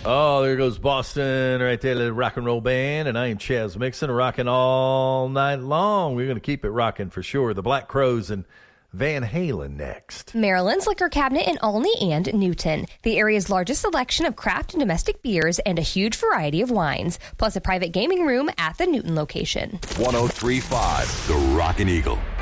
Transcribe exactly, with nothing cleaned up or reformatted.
Oh, there goes Boston right there, the rock and roll band. And I am Chaz Mixon, rocking all night long. We're going to keep it rocking for sure. The Black Crowes and Van Halen next. Maryland's Liquor Cabinet in Olney and Newton. The area's largest selection of craft and domestic beers and a huge variety of wines, plus a private gaming room at the Newton location. one oh three point five The Rockin' Eagle.